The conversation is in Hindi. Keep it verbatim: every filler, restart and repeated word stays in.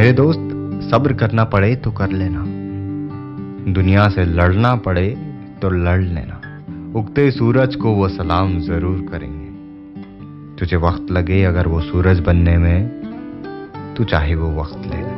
मेरे दोस्त, सब्र करना पड़े तो कर लेना, दुनिया से लड़ना पड़े तो लड़ लेना। उगते सूरज को वो सलाम जरूर करेंगे। तुझे वक्त लगे अगर वो सूरज बनने में, तू चाहे वो वक्त ले ले।